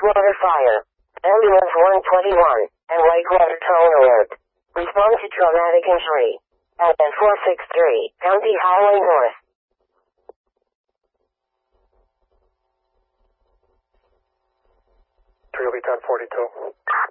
wastewater fire. Ambulance 121 and Whitewater tone alert. Respond to traumatic injury. At 463 County Highway North. Three will be 1042.